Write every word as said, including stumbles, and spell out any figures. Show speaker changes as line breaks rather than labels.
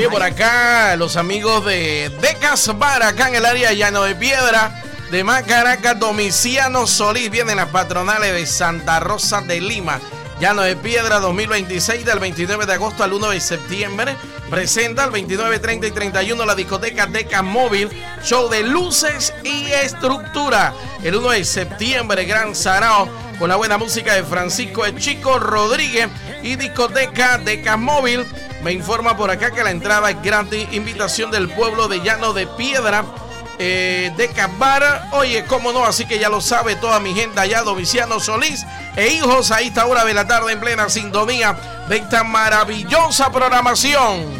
Oye, por acá los amigos de Decas Bar, acá en el área de Llano de Piedra, de Macaracas, Domiciano Solís, vienen las patronales de Santa Rosa de Lima. Llano de Piedra dos mil veintiséis, del veintinueve de agosto al uno de septiembre. Presenta el veintinueve, treinta y treinta y uno la discoteca Decas Móvil, show de luces y estructura. El uno de septiembre, Gran Sarao, con la buena música de Francisco El Chico Rodríguez y discoteca Decas Móvil. Me informa por acá que la entrada es gratis. Invitación del pueblo de Llano de Piedra, eh, Decas Bar. Oye, cómo no, así que ya lo sabe toda mi gente allá, Domiciano Solís e hijos, a esta hora de la tarde en plena sintonía de esta maravillosa programación.